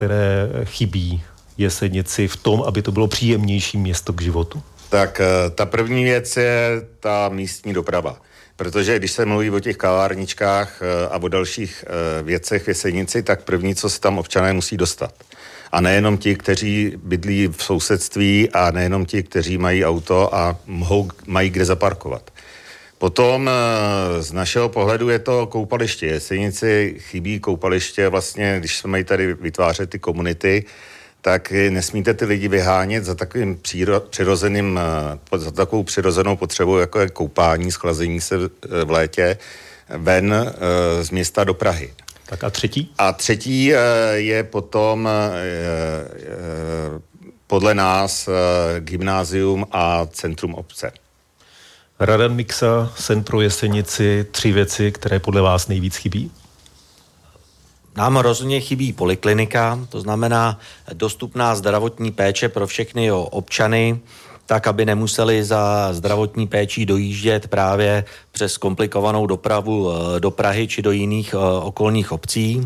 které chybí Jesenici v tom, aby to bylo příjemnější město k životu? Tak ta první věc je ta místní doprava. Protože když se mluví o těch kavárničkách a o dalších věcech v Jesenici, tak první, co se tam občané musí dostat. A nejenom ti, kteří bydlí v sousedství a nejenom ti, kteří mají auto a mají kde zaparkovat. Potom z našeho pohledu je to koupaliště. Jesenici chybí koupaliště, vlastně, když se mají tady vytvářet ty komunity, tak nesmíte ty lidi vyhánět za takovým za takovou přirozenou potřebou, jako je koupání, schlazení se v létě, ven z města do Prahy. Tak a třetí? A třetí je potom podle nás gymnázium a centrum obce. Radan Miksa, Sen pro Jesenici, 3 věci, které podle vás nejvíc chybí? Nám rozhodně chybí poliklinika, to znamená dostupná zdravotní péče pro všechny občany, tak, aby nemuseli za zdravotní péčí dojíždět právě přes komplikovanou dopravu do Prahy či do jiných okolních obcí.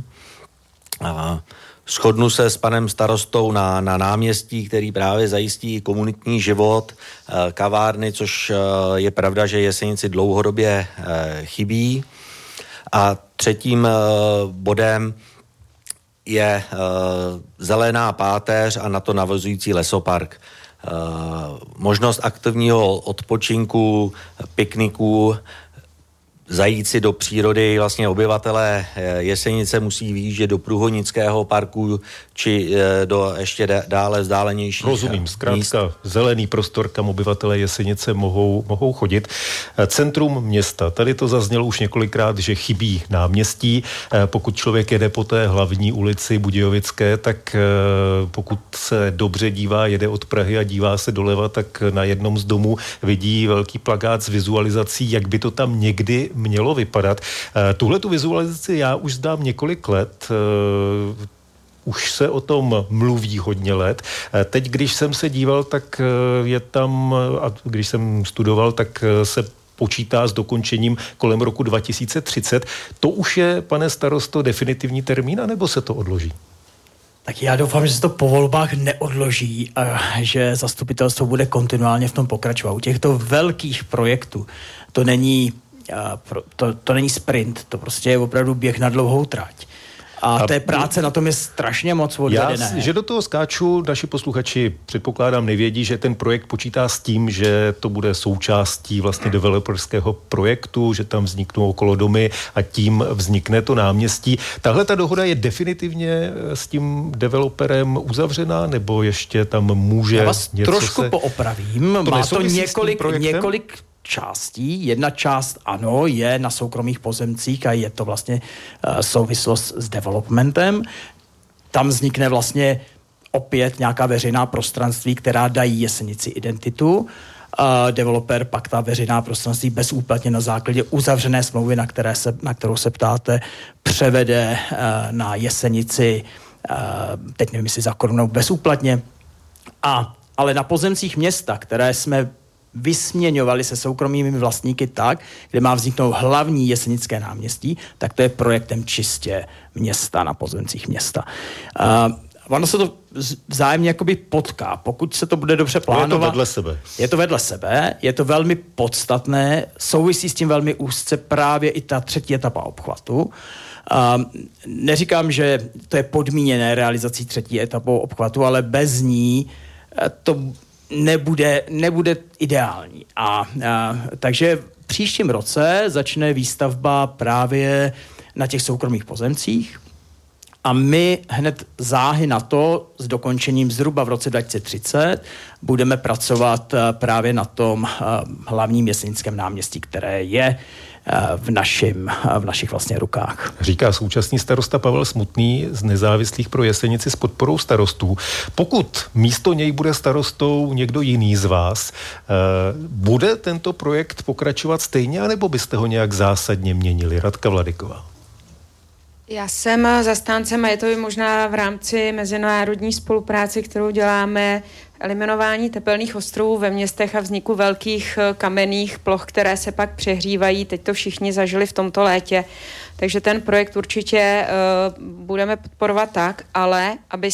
Shodnu se s panem starostou na náměstí, který právě zajistí komunitní život, kavárny, což je pravda, že Jesenici dlouhodobě chybí. A třetím bodem je zelená páteř a na to navazující lesopark. Možnost aktivního odpočinku, pikniků, zajít si do přírody, vlastně obyvatelé Jesenice musí vyjíždět do Průhonického parku či do ještě dále vzdálenějších. Rozumím, zkrátka zelený prostor, kam obyvatelé Jesenice mohou chodit. Centrum města, tady to zaznělo už několikrát, že chybí náměstí. Pokud člověk jede po té hlavní ulici Budějovické, tak pokud se dobře dívá, jede od Prahy a dívá se doleva, tak na jednom z domů vidí velký plakát s vizualizací, jak by to tam někdy mělo vypadat. Tuhle tu vizualizaci já už zdám několik let. Už se o tom mluví hodně let. Teď, když jsem se díval, tak je tam, a když jsem studoval, tak se počítá s dokončením kolem roku 2030. To už je, pane starosto, definitivní termín, anebo se to odloží? Tak já doufám, že se to po volbách neodloží a že zastupitelstvo bude kontinuálně v tom pokračovat. U těchto velkých projektů to není sprint, to prostě je opravdu běh na dlouhou trať. A té práce na tom je strašně moc odvedené. Že do toho skáču, naši posluchači předpokládám nevědí, že ten projekt počítá s tím, že to bude součástí vlastně developerského projektu, že tam vzniknou okolo domy a tím vznikne to náměstí. Tahle ta dohoda je definitivně s tím developerem uzavřená, nebo ještě tam může já vás něco trošku poopravím. Má to několik částí. Jedna část, ano, je na soukromých pozemcích a je to vlastně souvislost s developmentem. Tam vznikne vlastně opět nějaká veřejná prostranství, která dají Jesenici identitu. Developer pak ta veřejná prostranství bezúplatně na základě uzavřené smlouvy, na kterou se ptáte, převede na Jesenici, teď nevím, jestli za korunu bezúplatně, ale na pozemcích města, které jsme vysměňovali se soukromými vlastníky tak, kde má vzniknout hlavní Jesenické náměstí, tak to je projektem čistě města na pozemcích města. Ono se to vzájemně jakoby potká. Pokud se to bude dobře plánovat... Je to vedle sebe. Je to vedle sebe, je to velmi podstatné, souvisí s tím velmi úzce právě i ta 3. etapa obchvatu. Neříkám, že to je podmíněné realizací 3. etapou obchvatu, ale bez ní to nebude ideální. Takže v příštím roce začne výstavba právě na těch soukromých pozemcích a my hned záhy na to s dokončením zhruba v roce 2030 budeme pracovat právě na tom hlavním Jesenickém náměstí, které je v našich vlastně rukách. Říká současný starosta Pavel Smutný z Nezávislých pro Jesenici s podporou starostů. Pokud místo něj bude starostou někdo jiný z vás, bude tento projekt pokračovat stejně, anebo byste ho nějak zásadně měnili? Radka Vladyková. Já jsem zastáncem, a je to i možná v rámci mezinárodní spolupráce, kterou děláme, eliminování tepelných ostrovů ve městech a vzniku velkých kamenných ploch, které se pak přehřívají. Teď to všichni zažili v tomto létě. Takže ten projekt určitě budeme podporovat tak, ale aby